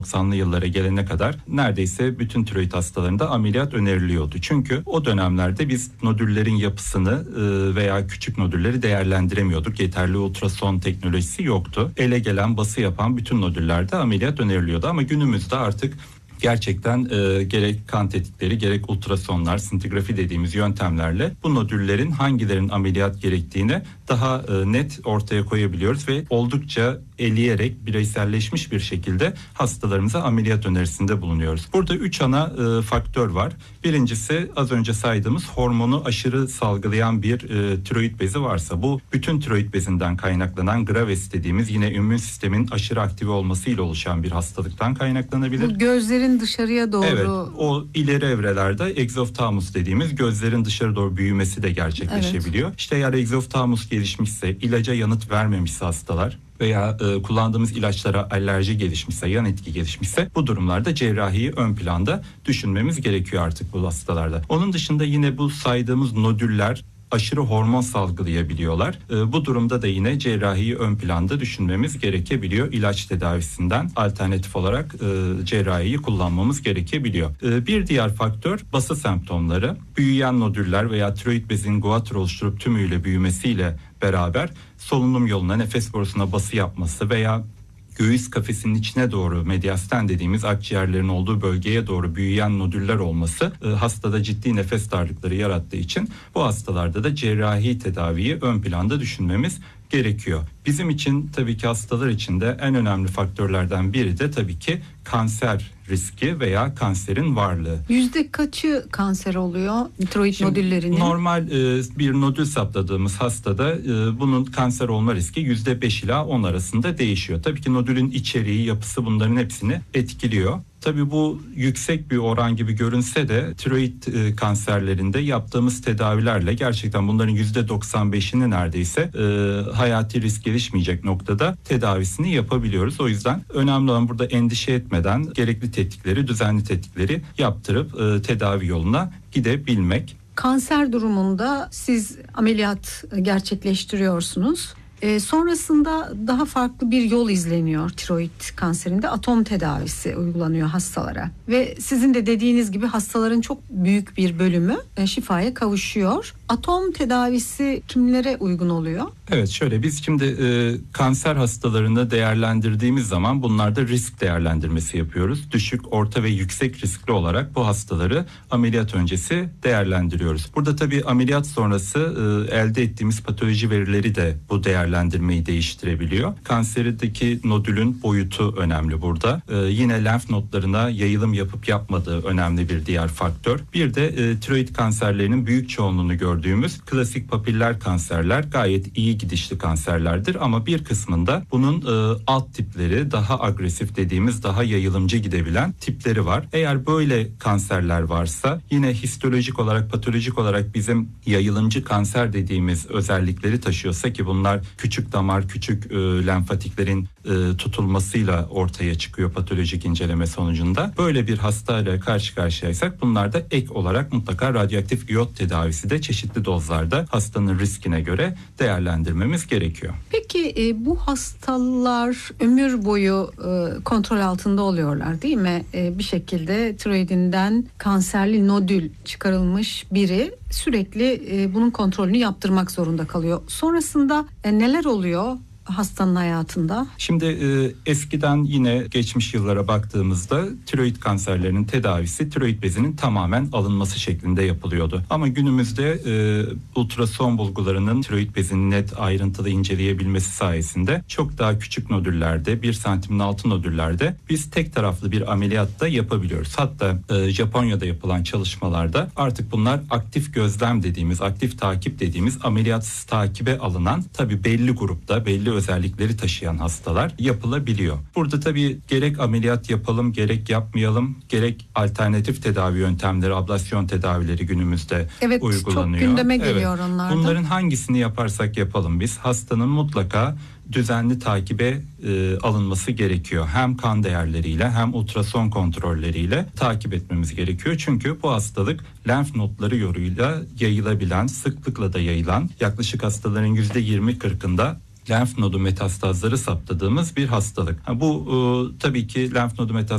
90'lı yıllara gelene kadar neredeyse bütün tiroid hastalarında ameliyat öneriliyordu. Çünkü o dönemlerde biz nodüllerin yapısını veya küçük nodülleri değerlendiremiyorduk. Yeterli ultrason teknolojisi yoktu. Ele gelen, bası yapan bütün nodüllerde ameliyat öneriliyordu. Ama günümüzde artık gerçekten gerek kan tetkikleri, gerek ultrasonlar, sintigrafi dediğimiz yöntemlerle bu nodüllerin hangilerinin ameliyat gerektiğini daha net ortaya koyabiliyoruz ve oldukça eleyerek bireyselleşmiş bir şekilde hastalarımıza ameliyat önerisinde bulunuyoruz. Burada 3 ana faktör var. Birincisi az önce saydığımız hormonu aşırı salgılayan bir tiroid bezi varsa, bu bütün tiroid bezinden kaynaklanan Graves dediğimiz yine immün sistemin aşırı aktive olmasıyla oluşan bir hastalıktan kaynaklanabilir. Bu gözlerin dışarıya doğru. Evet, o ileri evrelerde egzoftalmus dediğimiz gözlerin dışarı doğru büyümesi de gerçekleşebiliyor. Evet. İşte eğer egzoftalmus gelişmişse, ilaca yanıt vermemişse hastalar veya kullandığımız ilaçlara alerji gelişmişse, yan etki gelişmişse bu durumlarda cerrahiyi ön planda düşünmemiz gerekiyor artık bu hastalarda. Onun dışında yine bu saydığımız nodüller aşırı hormon salgılayabiliyorlar. Bu durumda da yine cerrahiyi ön planda düşünmemiz gerekebiliyor. İlaç tedavisinden alternatif olarak cerrahiyi kullanmamız gerekebiliyor. Bir diğer faktör bası semptomları. Büyüyen nodüller veya tiroid bezinin guatr oluşturup tümüyle büyümesiyle beraber solunum yoluna, nefes borusuna bası yapması veya göğüs kafesinin içine doğru, medyasten dediğimiz akciğerlerin olduğu bölgeye doğru büyüyen nodüller olması hastada ciddi nefes darlıkları yarattığı için bu hastalarda da cerrahi tedaviyi ön planda düşünmemiz gerekiyor. Bizim için tabii ki hastalar için de en önemli faktörlerden biri de tabii ki kanser riski veya kanserin varlığı. Yüzde kaçı kanser oluyor tiroid nodüllerinin? Normal bir nodül saptadığımız hastada bunun kanser olma riski %5 ila 10 arasında değişiyor. Tabii ki nodülün içeriği, yapısı bunların hepsini etkiliyor. Tabii bu yüksek bir oran gibi görünse de tiroid kanserlerinde yaptığımız tedavilerle gerçekten bunların %95'ini neredeyse hayati risk gelişmeyecek noktada tedavisini yapabiliyoruz. O yüzden önemli olan burada endişe etmeden gerekli tetkikleri, düzenli tetkikleri yaptırıp tedavi yoluna gidebilmek. Kanser durumunda siz ameliyat gerçekleştiriyorsunuz. Sonrasında daha farklı bir yol izleniyor tiroid kanserinde. Atom tedavisi uygulanıyor hastalara. Ve sizin de dediğiniz gibi hastaların çok büyük bir bölümü şifaya kavuşuyor. Atom tedavisi kimlere uygun oluyor? Evet, şöyle biz şimdi kanser hastalarını değerlendirdiğimiz zaman bunlarda risk değerlendirmesi yapıyoruz. Düşük, orta ve yüksek riskli olarak bu hastaları ameliyat öncesi değerlendiriyoruz. Burada tabii ameliyat sonrası elde ettiğimiz patoloji verileri de bu değerlendirmeyi değiştirebiliyor. Kanserdeki nodülün boyutu önemli burada. Yine lenf nodlarına yayılım yapıp yapmadığı önemli bir diğer faktör. Bir de tiroid kanserlerinin büyük çoğunluğunu gördüğümüz klasik papiller kanserler gayet iyi gidişli kanserlerdir ama bir kısmında bunun alt tipleri, daha agresif dediğimiz, daha yayılımcı gidebilen tipleri var. Eğer böyle kanserler varsa yine histolojik olarak, patolojik olarak bizim yayılımcı kanser dediğimiz özellikleri taşıyorsa ki bunlar küçük damar, küçük lenfatiklerin tutulmasıyla ortaya çıkıyor patolojik inceleme sonucunda. Böyle bir hastayla karşı karşıyaysak bunlarda ek olarak mutlaka radyoaktif iyot tedavisi de çeşitli dozlarda hastanın riskine göre değerlendirmemiz gerekiyor. Peki bu hastalar ömür boyu kontrol altında oluyorlar değil mi? Bir şekilde tiroidinden kanserli nodül çıkarılmış biri sürekli bunun kontrolünü yaptırmak zorunda kalıyor. Sonrasında neler oluyor hastanın hayatında? Şimdi eskiden yine geçmiş yıllara baktığımızda tiroid kanserlerinin tedavisi tiroid bezinin tamamen alınması şeklinde yapılıyordu. Ama günümüzde ultrason bulgularının tiroid bezini net ayrıntılı inceleyebilmesi sayesinde çok daha küçük nodüllerde, 1 santimin altı nodüllerde biz tek taraflı bir ameliyat da yapabiliyoruz. Hatta Japonya'da yapılan çalışmalarda artık bunlar aktif gözlem dediğimiz, aktif takip dediğimiz ameliyatsız takibe alınan tabii belli grupta, belli özellikleri taşıyan hastalar yapılabiliyor. Burada tabii gerek ameliyat yapalım, gerek yapmayalım, gerek alternatif tedavi yöntemleri, ablasyon tedavileri günümüzde uygulanıyor. Çok gündeme geliyor onlarda. Bunların hangisini yaparsak yapalım biz hastanın mutlaka düzenli takibe alınması gerekiyor. Hem kan değerleriyle hem ultrason kontrolleriyle takip etmemiz gerekiyor. Çünkü bu hastalık lenf nodları yoluyla yayılabilen, sıklıkla da yayılan, yaklaşık hastaların %20-40'ında lenf nodu metastazları saptadığımız bir hastalık. Bu tabii ki lenf nodu metastazları